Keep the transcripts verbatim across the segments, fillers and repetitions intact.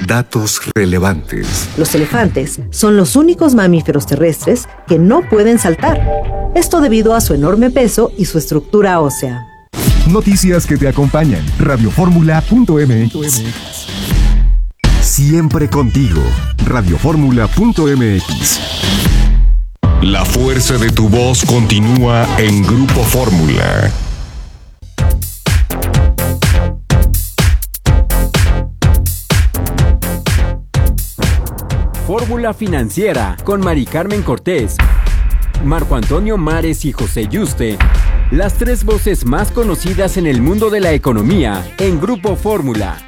Datos relevantes. Los elefantes son los únicos mamíferos terrestres que no pueden saltar. Esto debido a su enorme peso y su estructura ósea. Noticias que te acompañan. radio fórmula punto m x. Siempre contigo. radio fórmula punto m x. La fuerza de tu voz continúa en Grupo Fórmula. Fórmula Financiera con Mari Carmen Cortés, Marco Antonio Mares y José Yuste. Las tres voces más conocidas en el mundo de la economía en Grupo Fórmula.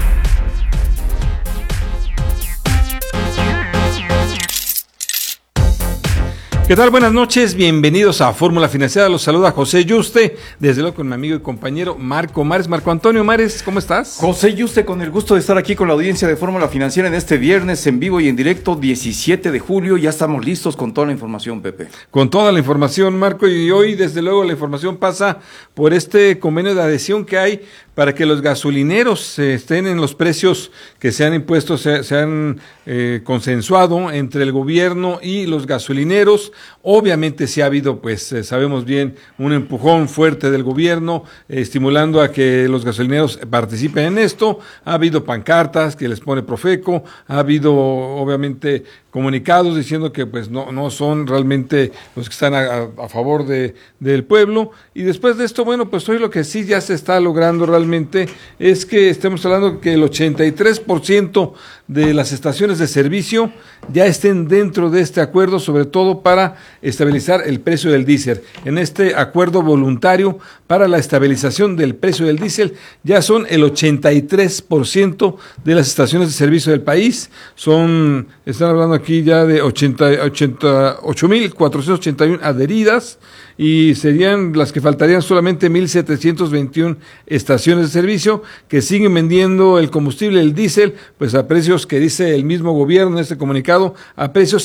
¿Qué tal? Buenas noches, bienvenidos a Fórmula Financiera. Los saluda José Yuste, desde luego con mi amigo y compañero Marco Mares. Marco Antonio Mares, ¿cómo estás? José Yuste, con el gusto de estar aquí con la audiencia de Fórmula Financiera en este viernes en vivo y en directo, diecisiete de julio. Ya estamos listos con toda la información, Pepe. Con toda la información, Marco, y hoy desde luego la información pasa por este convenio de adhesión que hay para que los gasolineros eh, estén en los precios que se han impuesto, se, se han eh, consensuado entre el gobierno y los gasolineros. Obviamente sí ha habido, pues eh, sabemos bien, un empujón fuerte del gobierno, eh, estimulando a que los gasolineros participen en esto. Ha habido pancartas que les pone Profeco, ha habido obviamente comunicados diciendo que pues no, no son realmente los que están a, a favor de, del pueblo. Y después de esto, bueno, pues hoy lo que sí ya se está logrando realmente es que estemos hablando que el ochenta y tres por ciento de las estaciones de servicio ya estén dentro de este acuerdo, sobre todo para estabilizar el precio del diésel. En este acuerdo voluntario para la estabilización del precio del diésel ya son el ochenta y tres por ciento de las estaciones de servicio del país. Son, están hablando aquí ya de ochenta, ochenta, ocho mil cuatrocientos ochenta y uno adheridas, y serían las que faltarían solamente mil setecientos veintiuno estaciones de servicio que siguen vendiendo el combustible, el diésel, pues a precios que dice el mismo gobierno en este comunicado, a precios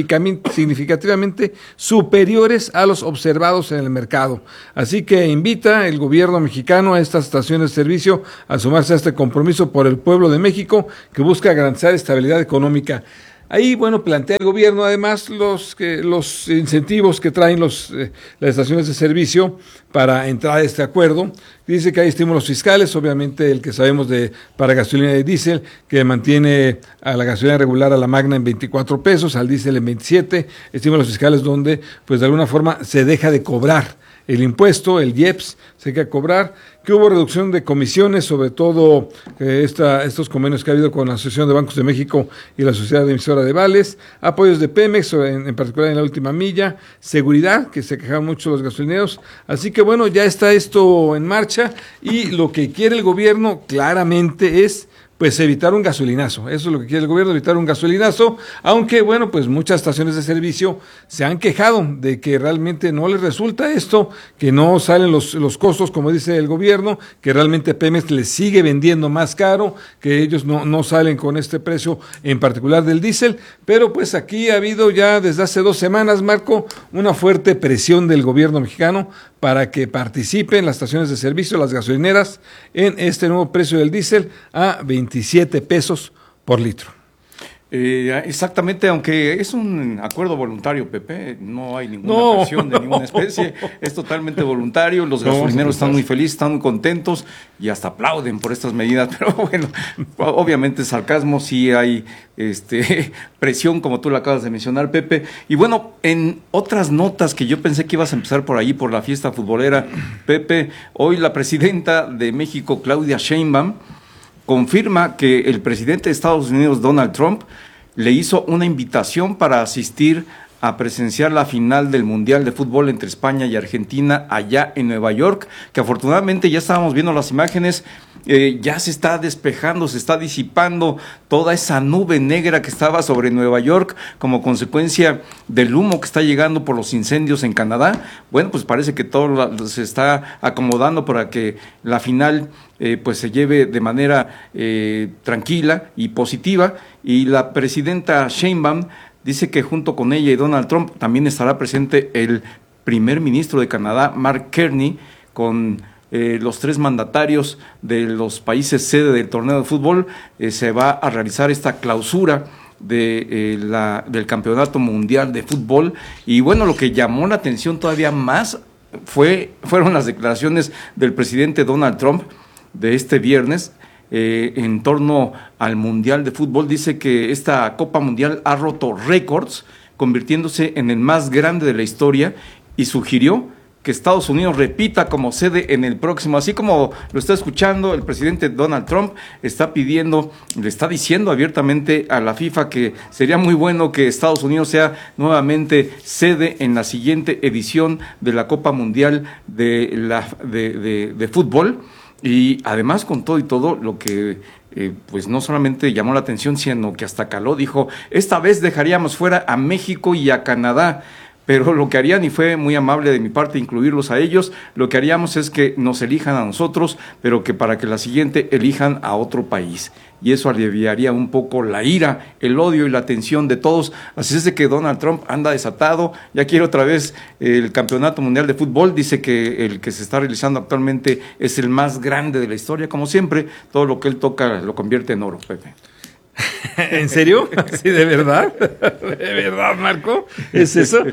significativamente superiores a los observados en el mercado. Así que invita el gobierno mexicano a estas estaciones de servicio a sumarse a este compromiso por el pueblo de México que busca garantizar estabilidad económica. Ahí, bueno, plantea el gobierno además los que los incentivos que traen los eh, las estaciones de servicio para entrar a este acuerdo. Dice que hay estímulos fiscales, obviamente el que sabemos de para gasolina y diésel, que mantiene a la gasolina regular, a la magna, en veinticuatro pesos, al diésel en veintisiete, estímulos fiscales donde pues de alguna forma se deja de cobrar el impuesto, el I E P S, se hay que cobrar, que hubo reducción de comisiones, sobre todo eh, esta, estos convenios que ha habido con la Asociación de Bancos de México y la Sociedad Emisora de Vales, apoyos de Pemex, en, en particular en la última milla, seguridad, que se quejaban mucho los gasolineros. Así que bueno, ya está esto en marcha, y lo que quiere el gobierno claramente es pues evitar un gasolinazo. Eso es lo que quiere el gobierno, evitar un gasolinazo, aunque bueno, pues muchas estaciones de servicio se han quejado de que realmente no les resulta esto, que no salen los, los costos, como dice el gobierno, que realmente Pemex les sigue vendiendo más caro, que ellos no, no salen con este precio en particular del diésel, pero pues aquí ha habido ya desde hace dos semanas, Marco, una fuerte presión del gobierno mexicano para que participen las estaciones de servicio, las gasolineras, en este nuevo precio del diésel a veintisiete pesos por litro. Eh, exactamente, aunque es un acuerdo voluntario, Pepe, no hay ninguna no. presión de ninguna especie, es totalmente voluntario. Los gasolineros no, están muy felices, están muy contentos y hasta aplauden por estas medidas, pero bueno, obviamente sarcasmo, sí hay este presión, como tú lo acabas de mencionar, Pepe. Y bueno, en otras notas que yo pensé que ibas a empezar por ahí, por la fiesta futbolera, Pepe, hoy la presidenta de México, Claudia Sheinbaum, confirma que el presidente de Estados Unidos, Donald Trump, le hizo una invitación para asistir a presenciar la final del Mundial de Fútbol entre España y Argentina allá en Nueva York, que afortunadamente ya estábamos viendo las imágenes, eh, ya se está despejando, se está disipando toda esa nube negra que estaba sobre Nueva York como consecuencia del humo que está llegando por los incendios en Canadá. Bueno, pues parece que todo se está acomodando para que la final eh, pues se lleve de manera eh, tranquila y positiva, y la presidenta Sheinbaum dice que junto con ella y Donald Trump también estará presente el primer ministro de Canadá, Mark Carney, con eh, los tres mandatarios de los países sede del torneo de fútbol, eh, se va a realizar esta clausura de, eh, la, del Campeonato Mundial de Fútbol. Y bueno, lo que llamó la atención todavía más fue, fueron las declaraciones del presidente Donald Trump de este viernes, eh, en torno al Mundial de Fútbol. Dice que esta Copa Mundial ha roto récords, convirtiéndose en el más grande de la historia, y sugirió que Estados Unidos repita como sede en el próximo. Así como lo está escuchando, el presidente Donald Trump está pidiendo, le está diciendo abiertamente a la FIFA que sería muy bueno que Estados Unidos sea nuevamente sede en la siguiente edición de la Copa Mundial de, la, de, de, de fútbol. Y además, con todo y todo, lo que eh, pues no solamente llamó la atención, sino que hasta caló, dijo, esta vez dejaríamos fuera a México y a Canadá, pero lo que harían, y fue muy amable de mi parte incluirlos a ellos, lo que haríamos es que nos elijan a nosotros, pero que para que la siguiente elijan a otro país. Y eso aliviaría un poco la ira, el odio y la tensión de todos. Así es de que Donald Trump anda desatado, ya quiere otra vez el Campeonato Mundial de Fútbol, dice que el que se está realizando actualmente es el más grande de la historia. Como siempre, todo lo que él toca lo convierte en oro, Pepe. ¿En serio? Sí, de verdad, de verdad, Marco, ¿es eso?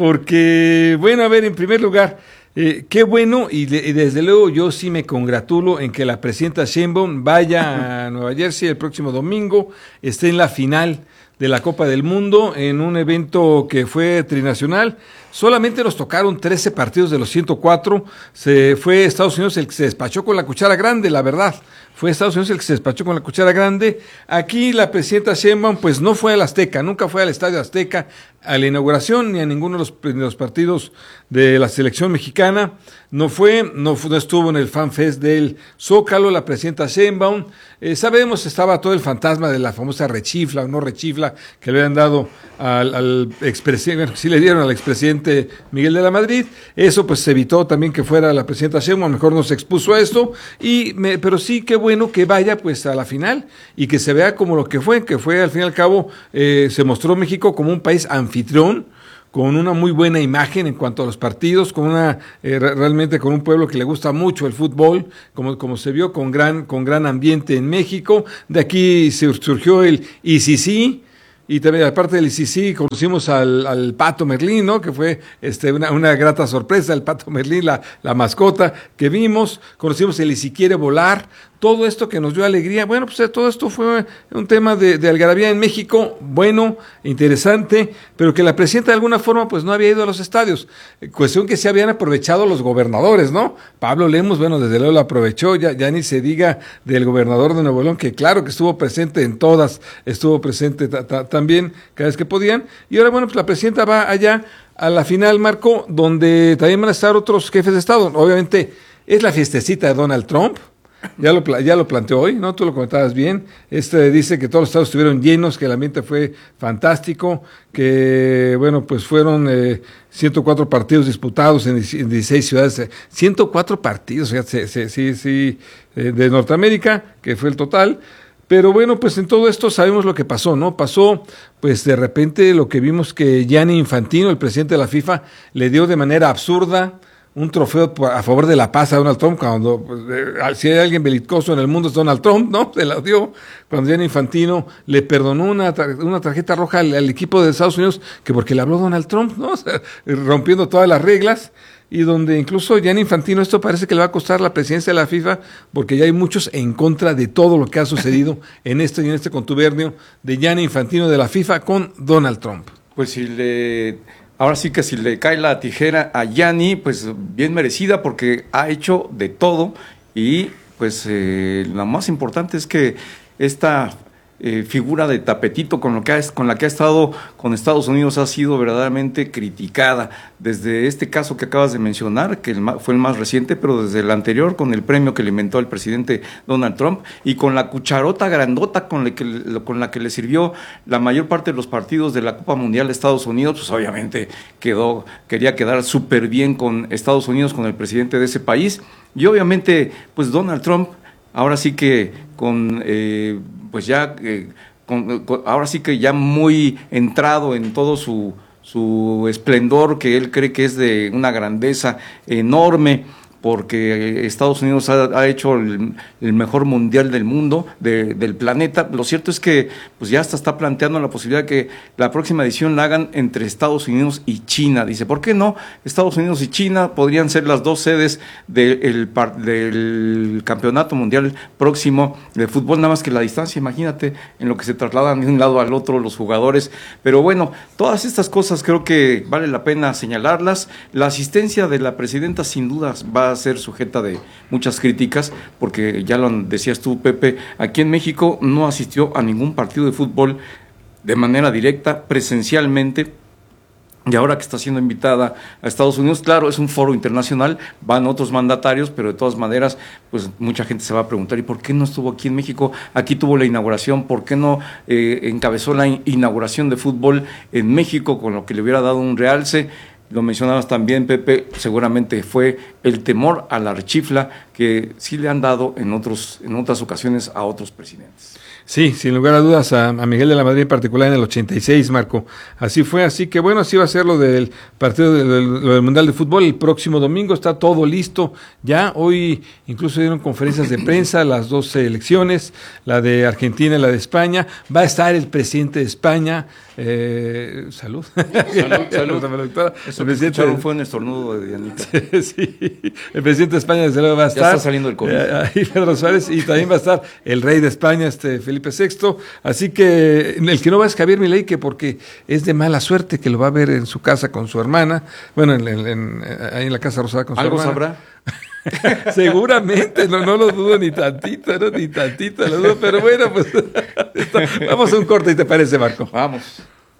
Porque, bueno, a ver, en primer lugar, eh, qué bueno, y, de, y desde luego yo sí me congratulo en que la presidenta Sheinbaum vaya a Nueva Jersey el próximo domingo, esté en la final de la Copa del Mundo, en un evento que fue trinacional. Solamente nos tocaron trece partidos de los ciento cuatro, se fue Estados Unidos el que se despachó con la cuchara grande, la verdad. Fue Estados Unidos el que se despachó con la cuchara grande. Aquí la presidenta Sheinbaum pues no fue al Azteca, nunca fue al Estadio Azteca a la inauguración ni a ninguno de los, de los partidos de la selección mexicana. No fue, no, fue, no estuvo en el Fan Fest del Zócalo la presidenta Sheinbaum. Eh, sabemos, estaba todo el fantasma de la famosa rechifla o no rechifla que le habían dado al, al expresidente, bueno, sí le dieron al expresidente Miguel de la Madrid. Eso pues se evitó también que fuera la presidenta Sheinbaum, mejor no se expuso a esto. Y me, pero sí, qué bueno que vaya pues a la final y que se vea como lo que fue, que fue al fin y al cabo, eh, se mostró México como un país anfitrión, con una muy buena imagen en cuanto a los partidos, con una eh, realmente con un pueblo que le gusta mucho el fútbol, como, como se vio, con gran, con gran ambiente en México. De aquí surgió el I C C, y también aparte del I C C conocimos al, al Pato Merlín, ¿no? Que fue este, una, una grata sorpresa, el Pato Merlín, la, la mascota que vimos. Conocimos el Y Si Quiere Volar. Todo esto que nos dio alegría, bueno, pues todo esto fue un tema de, de algarabía en México, bueno, interesante, pero que la presidenta de alguna forma pues no había ido a los estadios, cuestión que se habían aprovechado los gobernadores, ¿no? Pablo Lemus, bueno, desde luego lo aprovechó, ya, ya ni se diga del gobernador de Nuevo León, que claro que estuvo presente en todas, estuvo presente ta, ta, también cada vez que podían, y ahora bueno, pues la presidenta va allá a la final, Marco, donde también van a estar otros jefes de Estado, obviamente es la fiestecita de Donald Trump. Ya lo, ya lo planteó hoy, ¿no? Tú lo comentabas bien. Este dice que todos los estados estuvieron llenos, que el ambiente fue fantástico, que, bueno, pues fueron eh, ciento cuatro partidos disputados en dieciséis ciudades, ciento cuatro partidos, o sea, sí, sí, sí, sí eh, de Norteamérica, que fue el total. Pero bueno, pues en todo esto sabemos lo que pasó, ¿no? Pasó, pues de repente lo que vimos que Gianni Infantino, el presidente de la FIFA, le dio de manera absurda un trofeo a favor de la paz a Donald Trump, cuando pues, eh, si hay alguien belicoso en el mundo es Donald Trump, ¿no? Se la dio cuando Gianni Infantino le perdonó una, una tarjeta roja al, al equipo de Estados Unidos, que porque le habló Donald Trump, ¿no? O sea, rompiendo todas las reglas, y donde incluso Gianni Infantino, esto parece que le va a costar la presidencia de la FIFA, porque ya hay muchos en contra de todo lo que ha sucedido en este y en este contubernio de Gianni Infantino de la FIFA con Donald Trump. Pues si le... Ahora sí que si le cae la tijera a Gianni, pues bien merecida, porque ha hecho de todo, y pues eh, lo más importante es que esta eh, figura de tapetito con, lo que ha, con la que ha estado con Estados Unidos ha sido verdaderamente criticada, desde este caso que acabas de mencionar, que el, fue el más reciente, pero desde el anterior, con el premio que le inventó el presidente Donald Trump, y con la cucharota grandota con la que, con la que le sirvió la mayor parte de los partidos de la Copa Mundial de Estados Unidos, pues obviamente quedó, quería quedar súper bien con Estados Unidos, con el presidente de ese país, y obviamente pues Donald Trump, ahora sí que con, eh, pues ya, eh, con, con, ahora sí que ya muy entrado en todo su su esplendor, que él cree que es de una grandeza enorme, porque Estados Unidos ha, ha hecho el, el mejor mundial del mundo, de, del planeta. Lo cierto es que pues ya hasta está planteando la posibilidad de que la próxima edición la hagan entre Estados Unidos y China. Dice, ¿por qué no? Estados Unidos y China podrían ser las dos sedes de el, del campeonato mundial próximo de fútbol, nada más que la distancia, imagínate, en lo que se trasladan de un lado al otro los jugadores. Pero bueno, todas estas cosas creo que vale la pena señalarlas. La asistencia de la presidenta sin dudas va a ser sujeta de muchas críticas, porque ya lo decías tú, Pepe, aquí en México no asistió a ningún partido de fútbol de manera directa, presencialmente. Y ahora que está siendo invitada a Estados Unidos, claro, es un foro internacional, van otros mandatarios, pero de todas maneras, pues mucha gente se va a preguntar, ¿y por qué no estuvo aquí en México? Aquí tuvo la inauguración, ¿por qué no eh, encabezó la inauguración de fútbol en México, con lo que le hubiera dado un realce? Lo mencionabas también, Pepe, seguramente fue el temor a la rechifla que sí le han dado en otros, en otras ocasiones a otros presidentes. Sí, sin lugar a dudas, a, a Miguel de la Madrid en particular en el ochenta y seis, Marco. Así fue, así que bueno, así va a ser lo del partido del, del, del Mundial de Fútbol el próximo domingo, está todo listo. Ya hoy incluso dieron conferencias de prensa, las dos selecciones, la de Argentina y la de España. Va a estar el presidente de España. Eh, salud. Salud, salud. Eso el presidente fue un estornudo de Dianita. Sí, el presidente de España desde luego va a estar. Ya está saliendo el COVID. Eh, ahí Pedro Suárez, y también va a estar el rey de España, este Felipe sexto. Así que el que no va es Javier Milei, que porque es de mala suerte que lo va a ver en su casa con su hermana. Bueno, en, en, en, ahí en la Casa Rosada con su ¿Algo hermana. sabrá? Seguramente, no, no lo dudo ni tantito, no, ni tantito lo dudo, pero bueno, pues vamos a un corte, ¿y te parece, Marco? Vamos.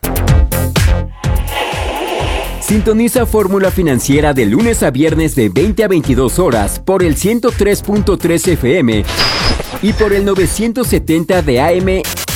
Sintoniza Fórmula Financiera de lunes a viernes de veinte a veintidós horas por el ciento tres punto tres F M y por el novecientos setenta de A M